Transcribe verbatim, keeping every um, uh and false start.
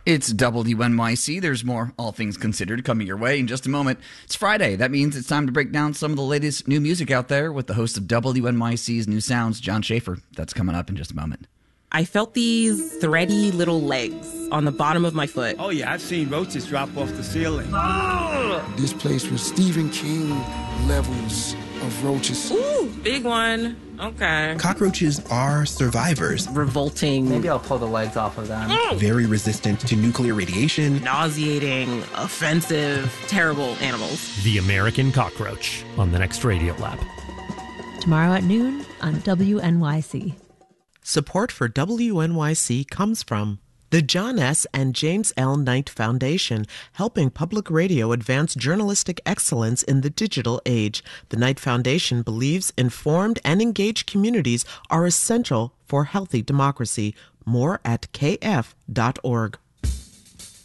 It's W N Y C. There's more All Things Considered coming your way in just a moment. It's Friday. That means it's time to break down some of the latest new music out there with the host of W N Y C's New Sounds, John Schaefer. That's coming up in just a moment. I felt these thready little legs on the bottom of my foot. Oh, yeah, I've seen roaches drop off the ceiling. Oh! This place was Stephen King levels of roaches. Ooh, big one. Okay. Cockroaches are survivors. Revolting. Maybe I'll pull the legs off of them. Mm. Very resistant to nuclear radiation. Nauseating, offensive, terrible animals. The American Cockroach on the next Radio Lab. Tomorrow at noon on W N Y C. Support for W N Y C comes from the John S. and James L. Knight Foundation, helping public radio advance journalistic excellence in the digital age. The Knight Foundation believes informed and engaged communities are essential for healthy democracy. More at k f dot org.